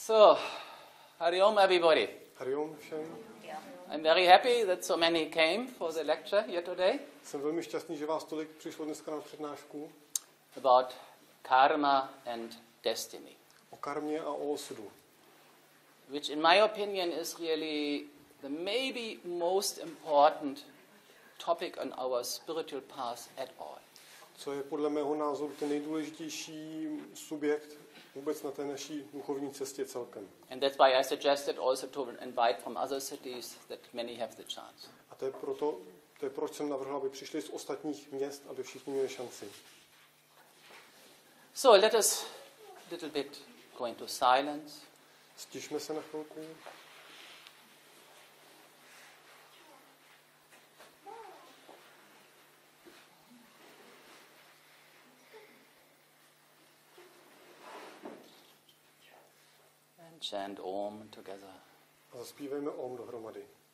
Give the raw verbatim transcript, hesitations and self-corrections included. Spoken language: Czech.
So, Hari Om everybody. Hari Om všem. I'm very happy that so many came for the lecture here today. Jsem velmi šťastný, že vás tolik přišlo dneska na přednášku About karma and destiny. O karmě a o osudu. Which in my opinion is really the maybe most important topic on our spiritual path at all. Co je podle mého názoru ten nejdůležitější subjekt vůbec na té naší duchovní cestě celkem. And that's why I suggested also to invite from other cities that many have the chance. A to je proto, to je proč jsem navrhl, aby přišli z ostatních měst, aby všichni měli šanci. So let us a little bit go into silence. Stišme se na chvilku. Chant Om together. A zaspívejme Om dohromady.